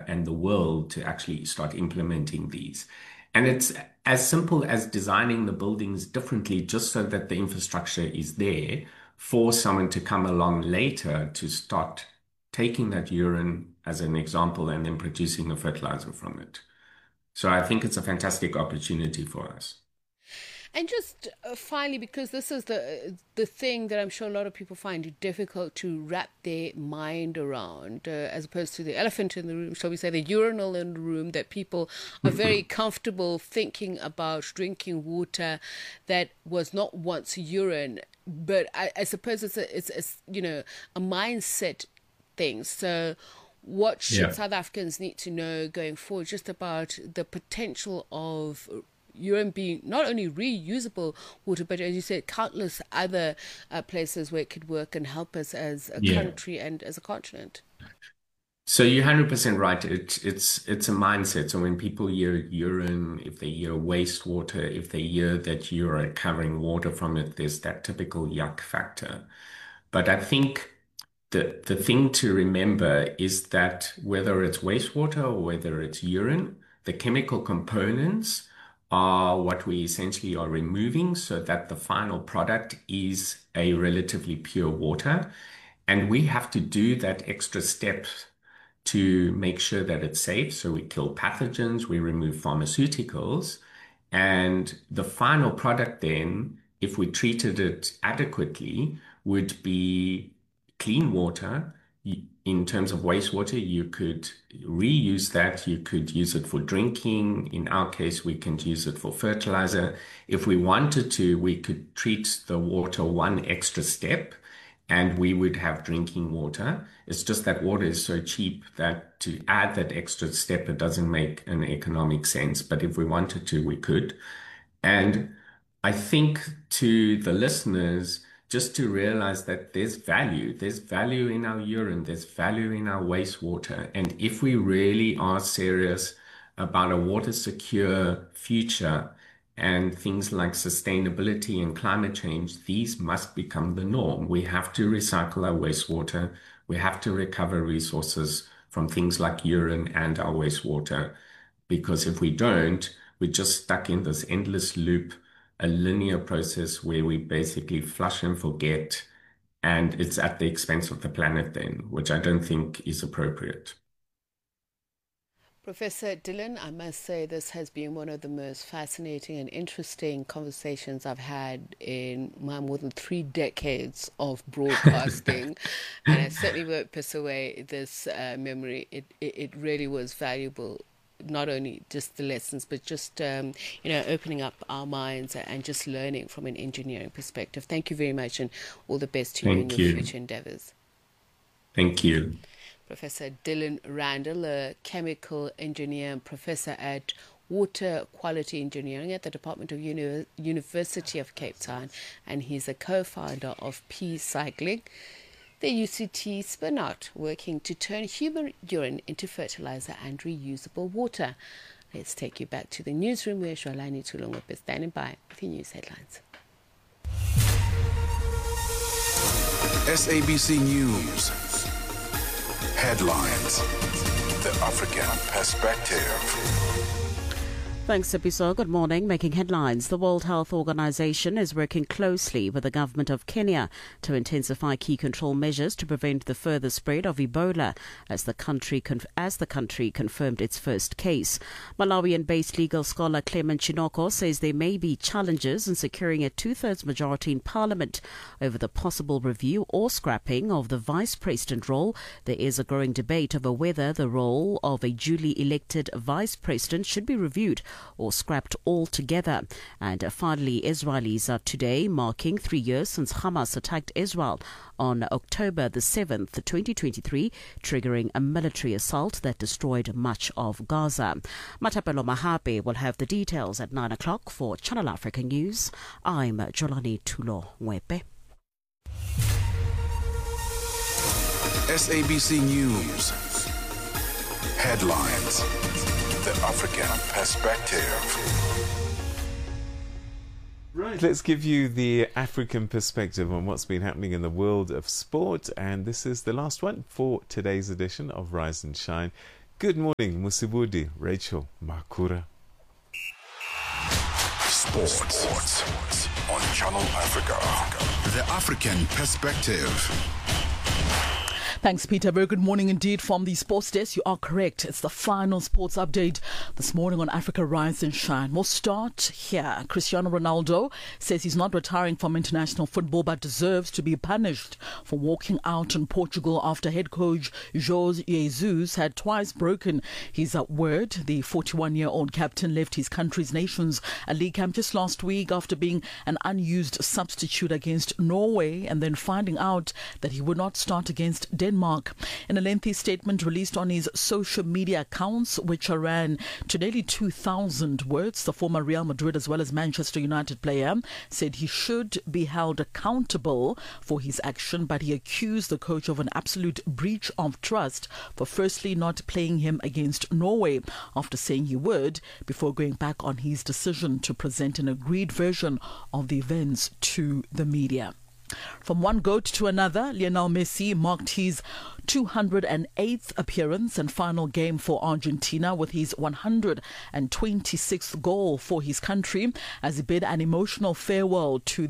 and the world to actually start implementing these. And it's as simple as designing the buildings differently just so that the infrastructure is there for someone to come along later to start taking that urine as an example and then producing the fertilizer from it. So I think it's a fantastic opportunity for us. And just finally, because this is the thing that I'm sure a lot of people find it difficult to wrap their mind around, as opposed to the elephant in the room, shall we say, the urinal in the room, that people are very comfortable thinking about drinking water that was not once urine. But I suppose it's a mindset thing. So what should Yeah. South Africans need to know going forward just about the potential of urine being not only reusable water, but as you said, countless other places where it could work and help us as a Yeah. country and as a continent? So you're 100% right. It's a mindset. So when people hear urine, if they hear wastewater, if they hear that you're recovering water from it, there's that typical yuck factor. But I think the thing to remember is that whether it's wastewater or whether it's urine, the chemical components are what we essentially are removing so that the final product is a relatively pure water. And we have to do that extra step to make sure that it's safe. So we kill pathogens, we remove pharmaceuticals, and the final product then, if we treated it adequately, would be clean water. In terms of wastewater, you could reuse that. You could use it for drinking. In our case, we can use it for fertilizer. If we wanted to, we could treat the water one extra step and we would have drinking water. It's just that water is so cheap that to add that extra step, it doesn't make an economic sense. But if we wanted to, we could. And I think to the listeners, just to realize that there's value in our urine, there's value in our wastewater. And if we really are serious about a water secure future and things like sustainability and climate change, these must become the norm. We have to recycle our wastewater. We have to recover resources from things like urine and our wastewater. Because if we don't, we're just stuck in this endless loop, a linear process where we basically flush and forget, and it's at the expense of the planet then, which I don't think is appropriate. Professor Dillon, I must say this has been one of the most fascinating and interesting conversations I've had in my more than 3 decades of broadcasting, and I certainly won't piss away this memory. It really was valuable, not only just the lessons, but just opening up our minds and just learning from an engineering perspective. Thank you very much, and all the best to you in Thank your you. future endeavors. Thank you. Professor Dillon Randall, a chemical engineer and professor at Water Quality Engineering at the Department of University of Cape Town, and he's a co-founder of P Cycling, the UCT spin-out working to turn human urine into fertilizer and reusable water. Let's take you back to the newsroom where Shwalani Tulongwe is standing by with your news headlines. SABC News headlines. The African perspective. Thanks, Sipiso. Good morning. Making headlines. The World Health Organization is working closely with the government of Kenya to intensify key control measures to prevent the further spread of Ebola as the country confirmed its first case. Malawian-based legal scholar Clement Chinoko says there may be challenges in securing a two-thirds majority in parliament over the possible review or scrapping of the vice president role. There is a growing debate over whether the role of a duly elected vice president should be reviewed or scrapped altogether. And finally, Israelis are today marking 3 years since Hamas attacked Israel on October the 7th, 2023, triggering a military assault that destroyed much of Gaza. Matapelo Mahape will have the details at 9 o'clock for Channel Africa News. I'm Jolani Tulo Mwepe. SABC News headlines. The African perspective. Right, let's give you the African perspective on what's been happening in the world of sport. And this is the last one for today's edition of Rise and Shine. Good morning, Musibudi, Rachel, Makura. Sports on Channel Africa. The African Perspective. Thanks, Peter. Very good morning indeed from the Sports Desk. You are correct. It's the final sports update this morning on Africa Rise and Shine. We'll start here. Cristiano Ronaldo says he's not retiring from international football but deserves to be punished for walking out on Portugal after head coach Jorge Jesus had twice broken his word. The 41-year-old captain left his country's Nations League camp just last week after being an unused substitute against Norway and then finding out that he would not start against Denmark. In a lengthy statement released on his social media accounts, which ran to nearly 2,000 words, the former Real Madrid as well as Manchester United player said he should be held accountable for his action, but he accused the coach of an absolute breach of trust for firstly not playing him against Norway after saying he would, before going back on his decision to present an agreed version of the events to the media. From one GOAT to another, Lionel Messi marked his 208th appearance and final game for Argentina with his 126th goal for his country as he bid an emotional farewell to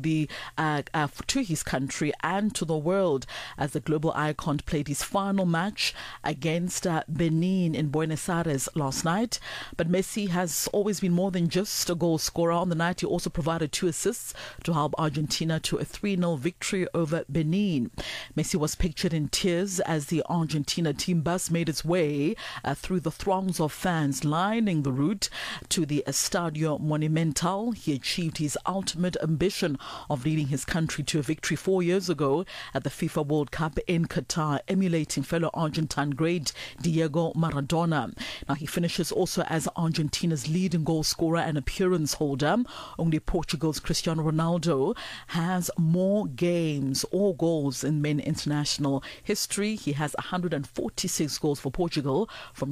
his country and to the world as the global icon played his final match against Benin in Buenos Aires last night. But Messi has always been more than just a goal scorer. On the night, he also provided 2 assists to help Argentina to a 3-0 victory over Benin. Messi was pictured in tears as the Argentina team bus made its way through the throngs of fans lining the route to the Estadio Monumental. He achieved his ultimate ambition of leading his country to a victory 4 years ago at the FIFA World Cup in Qatar, emulating fellow Argentine great Diego Maradona. Now he finishes also as Argentina's leading goal scorer and appearance holder. Only Portugal's Cristiano Ronaldo has more games or goals in men international history. He has 146 goals for Portugal from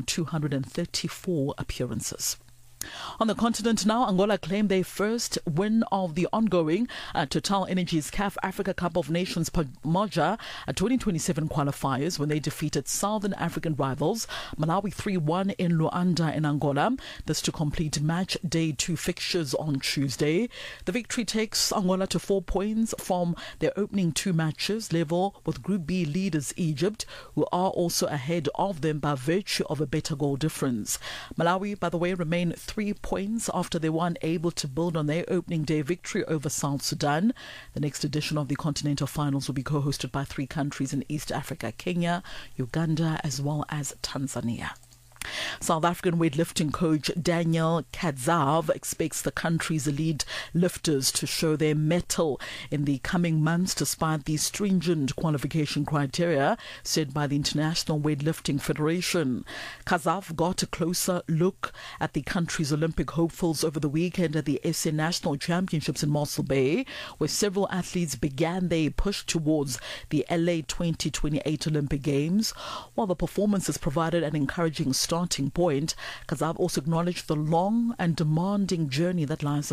234 appearances. On the continent now, Angola claimed their first win of the ongoing Total Energies CAF Africa Cup of Nations Moja 2027 qualifiers when they defeated Southern African rivals Malawi 3-1 in Luanda in Angola. This to complete match day 2 fixtures on Tuesday. The victory takes Angola to 4 points from their opening 2 matches, level with Group B leaders Egypt, who are also ahead of them by virtue of a better goal difference. Malawi, by the way, remain 3 points after they were unable to build on their opening day victory over South Sudan. The next edition of the Continental Finals will be co-hosted by 3 countries in East Africa: Kenya, Uganda, as well as Tanzania. South African weightlifting coach Daniel Kadzav expects the country's elite lifters to show their mettle in the coming months despite the stringent qualification criteria set by the International Weightlifting Federation. Kadzav got a closer look at the country's Olympic hopefuls over the weekend at the SA National Championships in Mossel Bay, where several athletes began their push towards the LA 2028 Olympic Games. While the performances provided an encouraging starting point, Kadzav also acknowledged the long and demanding journey that lies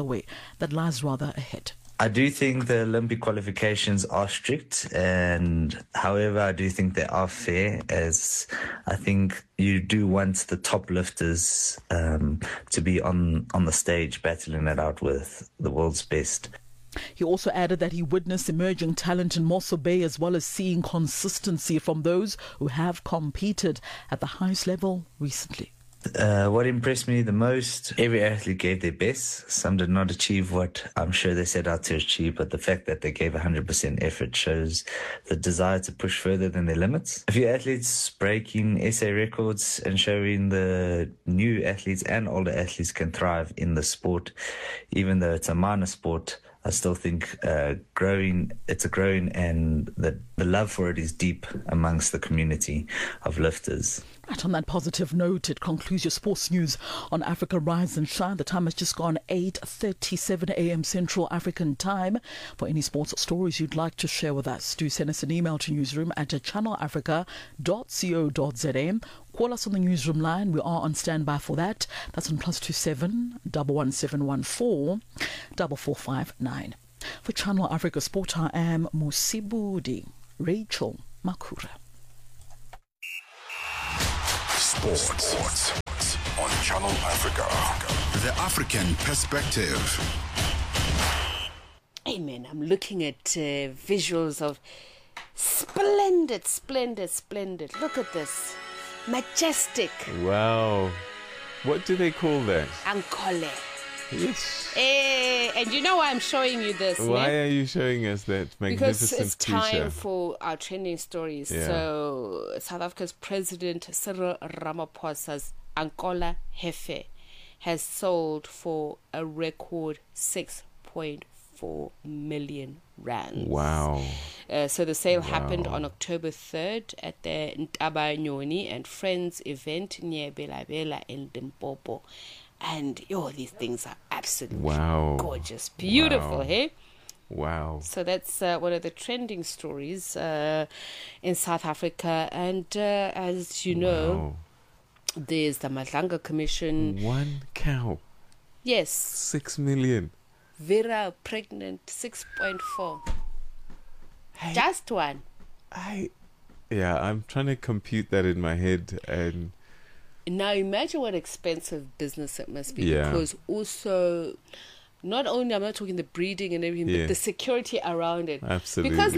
ahead. I do think the Olympic qualifications are strict, and however, I do think they are fair, as I think you do want the top lifters to be on the stage battling it out with the world's best. He also added that he witnessed emerging talent in Mossel Bay as well as seeing consistency from those who have competed at the highest level recently. What impressed me the most, every athlete gave their best. Some did not achieve what I'm sure they set out to achieve, but the fact that they gave 100% effort shows the desire to push further than their limits. A few athletes breaking SA records and showing the new athletes and older athletes can thrive in the sport. Even though it's a minor sport, I still think it's a growing, and the love for it is deep amongst the community of lifters. Right, on that positive note, it concludes your sports news on Africa Rise and Shine. The time has just gone 8:37 a.m. Central African Time. For any sports stories you'd like to share with us, do send us an email to newsroom@channelafrica.co.za. Call us on the newsroom line. We are on standby for that. That's on +27 11714 4459. For Channel Africa Sport, I am Musibudi Rachel Makura. Sports on Channel Africa. The African Perspective. Amen. I'm looking at visuals of splendid. Look at this. Majestic. Wow. What do they call that? Ankole. Yes. And you know why I'm showing you this? Why are you showing us that magnificent Because it's creature? time for our trending stories. Yeah. So, South Africa's President Cyril Ramaphosa's Ankole heifer has sold for a record 6.4 million rands. Wow. So the sale happened on October 3rd at the Ntaba Nyoni and Friends event near Bela Bela in Limpopo. And these things are absolutely gorgeous. Beautiful, hey? Wow. So that's one of the trending stories in South Africa. And as you know, there's the Madlanga Commission. One cow. Yes. 6 million. Vera pregnant, 6.4. Hey, Just one. I'm trying to compute that in my head, and now imagine what expensive business it must be, Yeah. because also not only I'm not talking the breeding and everything, Yeah. but the security around it. Absolutely. Because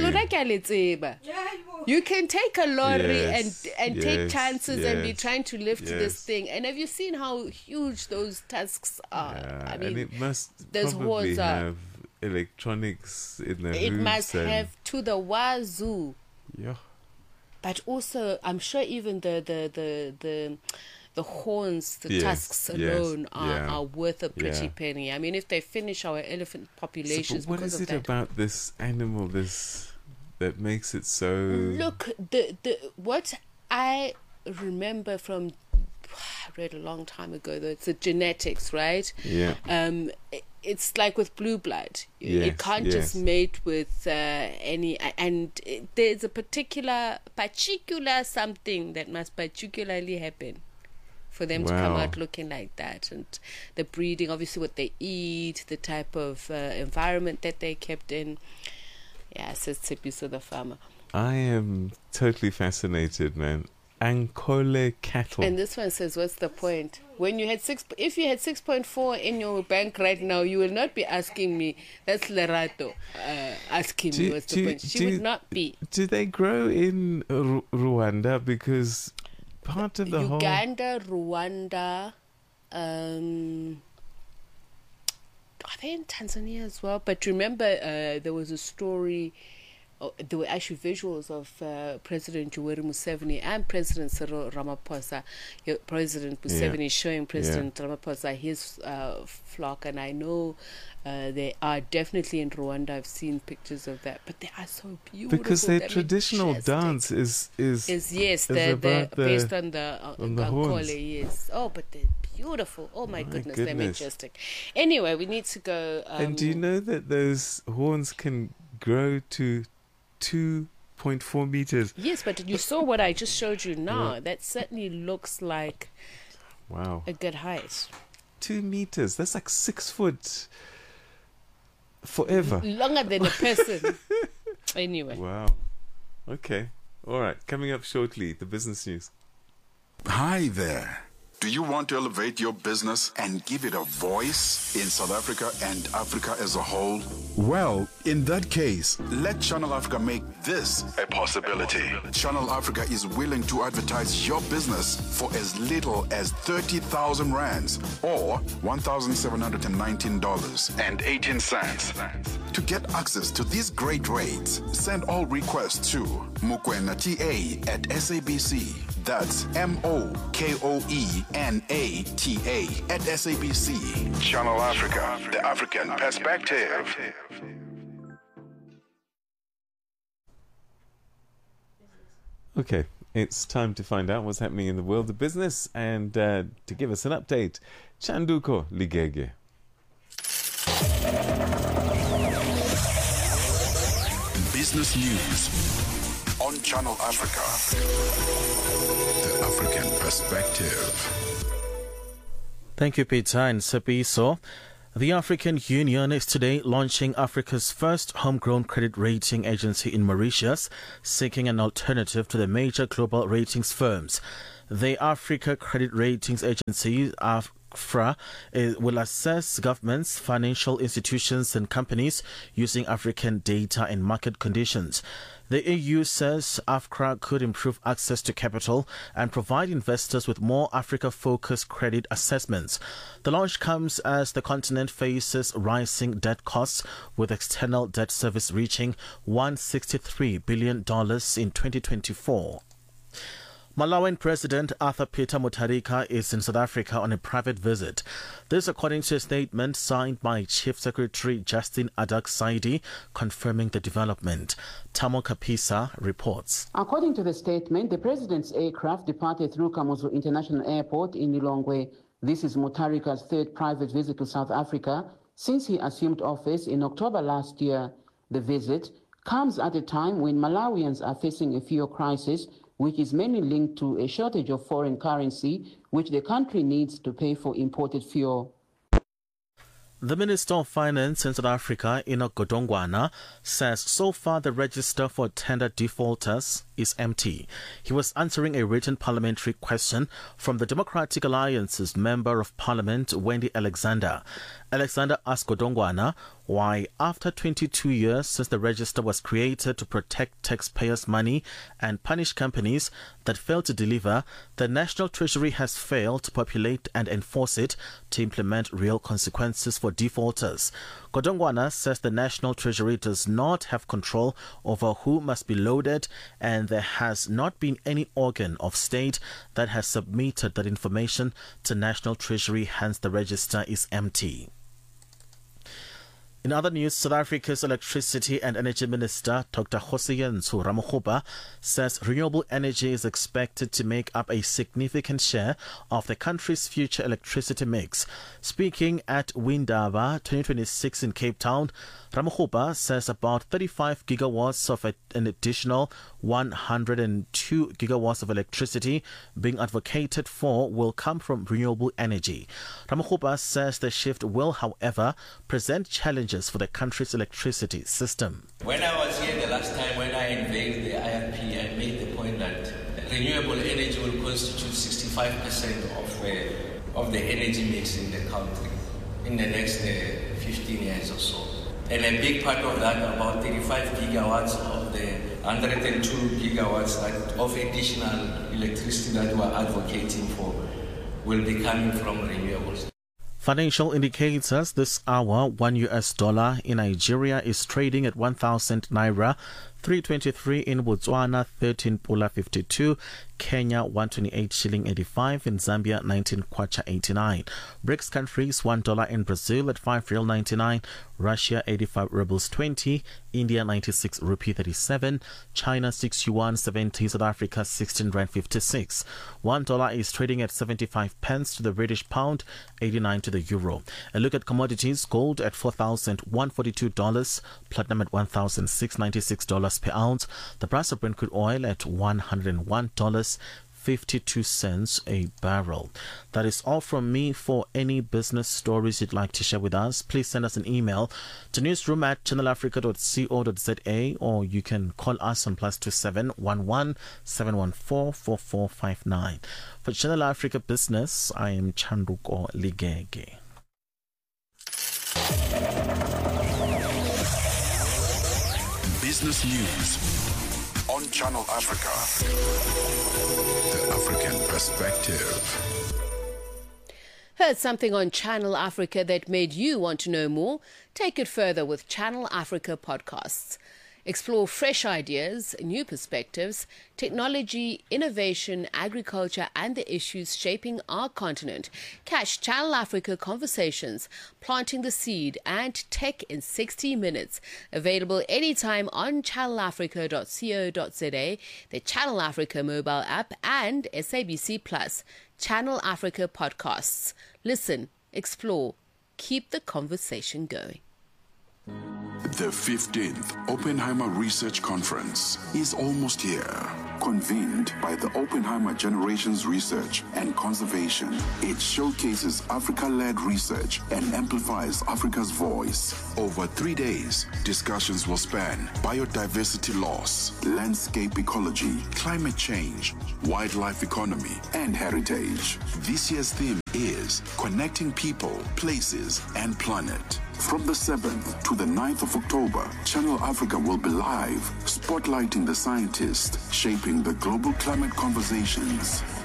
you can take a lorry Yes, and take yes, chances and be yes, trying to lift this yes. thing. And have you seen how huge those tusks are? yeah, I mean, and it must those probably horns are- have electronics in the it hooves must and- have to the wazoo. Yeah. But also, I'm sure even the horns, the Yes, tusks yes, alone yeah, are worth a pretty yeah. penny. I mean, if they finish our elephant populations So, what because is of it that. about this animal that makes it so? Look, the what I remember from, I read a long time ago, though, it's the genetics, right? Yeah. It's like with blue blood. Yes, it can't just yes. mate with any, and there's a particular something that must particularly happen for them to come Wow. out looking like that. And the breeding, obviously what they eat, the type of environment that they kept in. Yeah, says Tsipiso the farmer. I am totally fascinated, man. Ankole cattle. And this one says, what's the point? When you had if you had 6.4 in your bank right now, you will not be asking me. That's Lerato asking me what's the point. She would not be. Do they grow in Rwanda? Because part of the Uganda, Rwanda, are they in Tanzania as well? But remember, there was a story. There were actually visuals of President Yoweri Museveni and President Cyril Ramaphosa. President Museveni showing President Ramaphosa his flock, and I know they are definitely in Rwanda. I've seen pictures of that, but they are so beautiful. Because their They're traditional majestic. dance is yes, about based on the horns. Ankole, yes. Oh, but they're beautiful. Oh my goodness, they're goodness. majestic. Anyway, we need to go. and do you know that those horns can grow to 2.4 meters? Yes, but you saw what I just showed you now. That certainly looks like Wow. a good height. 2 meters. That's like 6 foot forever. Longer than a person. Anyway. Wow. Okay. All right. Coming up shortly, the business news. Hi there. Do you want to elevate your business and give it a voice in South Africa and Africa as a whole? Well, in that case, let Channel Africa make this a possibility. Channel Africa is willing to advertise your business for as little as 30,000 rands or $1,719.18. To get access to these great rates, send all requests to mokoenata@SABC. That's MOKOENATA@SABC. Channel Africa, the African perspective. Okay, it's time to find out what's happening in the world of business, and to give us an update, Chanduko Ligege. Business news on Channel Africa. The African perspective. Thank you, Peter and Sepiso. The African Union is today launching Africa's first homegrown credit rating agency in Mauritius, seeking an alternative to the major global ratings firms. The Africa Credit Ratings Agency, AFRA, will assess governments, financial institutions and companies using African data and market conditions. The EU says AFRA could improve access to capital and provide investors with more Africa-focused credit assessments. The launch comes as the continent faces rising debt costs, with external debt service reaching $163 billion in 2024. Malawian President Arthur Peter Mutharika is in South Africa on a private visit. This according to a statement signed by Chief Secretary Justin Adak-Saidi confirming the development. Tamo Kapisa reports. According to the statement, the President's aircraft departed through Kamuzu International Airport in Lilongwe. This is Mutharika's third private visit to South Africa since he assumed office in October last year. The visit comes at a time when Malawians are facing a fuel crisis, which is mainly linked to a shortage of foreign currency, which the country needs to pay for imported fuel. The Minister of Finance in South Africa, Enoch Godongwana, says so far the register for tender defaulters is empty. He was answering a written parliamentary question from the Democratic Alliance's Member of Parliament, Wendy Alexander. Alexander asked Godongwana why, after 22 years since the register was created to protect taxpayers' money and punish companies that fail to deliver, the National Treasury has failed to populate and enforce it to implement real consequences for defaulters. Godongwana says the National Treasury does not have control over who must be loaded, and there has not been any organ of state that has submitted that information to National Treasury, hence the register is empty. In other news, South Africa's Electricity and Energy Minister, Dr. Kgosientsho Ramokgopa, says renewable energy is expected to make up a significant share of the country's future electricity mix. Speaking at Windaba 2026 in Cape Town, Ramokgopa says about 35 gigawatts of an additional 102 gigawatts of electricity being advocated for will come from renewable energy. Ramokgopa says the shift will, however, present challenges for the country's electricity system. When I was here the last time, when I unveiled the IRP, I made the point that renewable energy will constitute 65% of the energy mix in the country in the next 15 years or so. And a big part of that, about 35 gigawatts of the 102 gigawatts of additional electricity that we're advocating for, will be coming from renewables. Financial indicators this hour: $1 in Nigeria is trading at 1,000 naira, 323 in Botswana, 13 pula 52, Kenya 128 shilling 85, in Zambia 19 kwacha 89. BRICS countries: $1 in Brazil at 5 real 99, Russia 85 rubles 20, India 96 rupee 37, China 6 yuan 70, South Africa 16 rand 56. $1 is trading at 75 pence to the British pound, 89 to the euro. A look at commodities: gold at $4,142, platinum at $1,696 per ounce, the price of Brent crude oil at $101.52 a barrel. That is all from me. For any business stories you'd like to share with us, please send us an email to newsroom@channelafrica.co.za, or you can call us on +27 11 714 4459. For Channel Africa Business, I am Chanduko Ligege. Business News on Channel Africa. The African Perspective. Heard something on Channel Africa that made you want to know more? Take it further with Channel Africa podcasts. Explore fresh ideas, new perspectives, technology, innovation, agriculture, and the issues shaping our continent. Catch Channel Africa Conversations, Planting the Seed, and Tech in 60 Minutes. Available anytime on channelafrica.co.za, the Channel Africa mobile app, and SABC Plus. Channel Africa podcasts. Listen, explore, keep the conversation going. The 15th Oppenheimer Research Conference is almost here. Convened by the Oppenheimer Generations Research and Conservation, it showcases Africa-led research and amplifies Africa's voice. Over 3 days, discussions will span biodiversity loss, landscape ecology, climate change, wildlife economy, and heritage. This year's theme is Connecting People, Places, and Planet. From the 7th to the 9th of October, Channel Africa will be live, spotlighting the scientists shaping the global climate conversations.